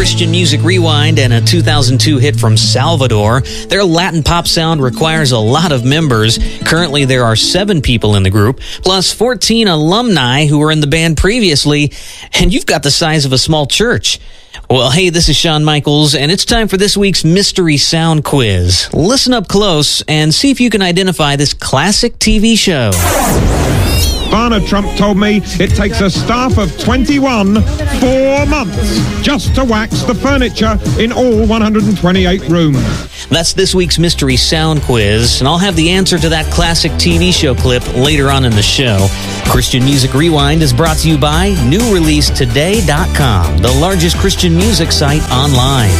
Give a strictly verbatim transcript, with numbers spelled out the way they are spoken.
Christian Music Rewind and a two thousand two hit from Salvador. Their Latin pop sound requires a lot of members. Currently, there are seven people in the group, plus fourteen alumni who were in the band previously, and you've got the size of a small church. Well, hey, this is Shawn Michaels, and it's time for this week's Mystery Sound Quiz. Listen up close and see if you can identify this classic T V show. Ivana Trump told me it takes a staff of twenty-one four months just to wax the furniture in all one hundred twenty-eight rooms. That's this week's Mystery Sound Quiz, and I'll have the answer to that classic T V show clip later on in the show. Christian Music Rewind is brought to you by new release today dot com, the largest Christian music site online.